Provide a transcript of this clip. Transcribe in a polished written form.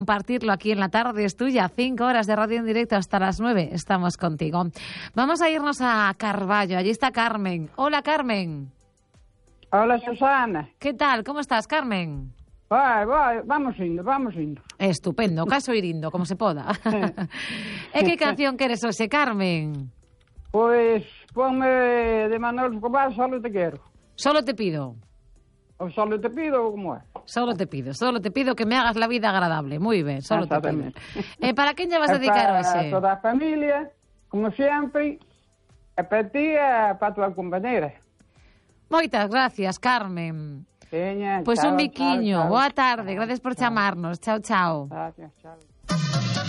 Compartirlo aquí en la tarde es tuya, 5 horas de radio en directo hasta las 9, estamos contigo. Vamos a irnos a Carballo, allí está Carmen. Hola, Carmen. Hola, Susana. ¿Qué tal? ¿Cómo estás, Carmen? Vamos indo. Estupendo, caso ir indo, como se poda. E que canción queres hoxe, Carmen? Pois ponme de Manuel Escobar, Solo te quero. Solo te pido. O solo te pido, ou como é? Solo te pido que me hagas la vida agradable. Muy ben, solo te pido. Para quen lle vas a dedicar hoxe? Para toda a familia, como sempre, e para ti e para a tua compañera. Moitas gracias, Carmen. Veña, Pois chao, un biquiño. chao. Boa tarde, gracias por chamarnos. Chao, chao. Gracias, chao.